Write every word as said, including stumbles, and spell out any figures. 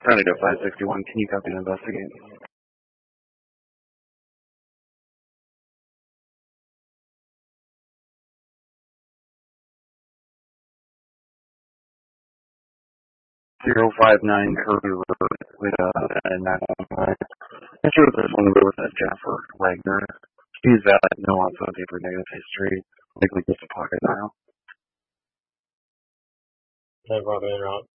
Tornado five sixty-one, can you copy and investigate? zero five nine Kirby Road with uh, a nine one five. I'm sure there's one with uh, Jennifer Wagner. She's uh, no on something for negative history, likely just a pocket dial. No problem, interrupt.